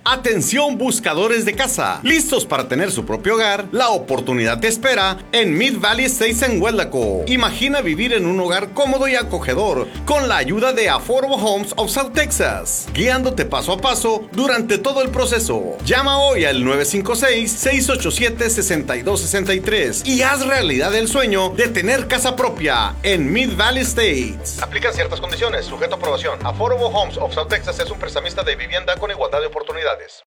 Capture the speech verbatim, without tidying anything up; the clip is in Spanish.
Atención buscadores de casa, listos para tener su propio hogar. La oportunidad te espera en Mid Valley Estates en Huelaco. Imagina vivir en un hogar cómodo y acogedor con la ayuda de Affordable Homes of South Texas, guiándote paso a paso durante todo el proceso. Llama hoy al nueve cinco seis, seis ocho siete, seis dos seis tres y haz realidad el sueño de tener casa propia en Mid Valley Estates. Aplican ciertas condiciones, sujeto a aprobación. Affordable Homes of South Texas es un prestamista de vivienda con igualdad de oportunidades.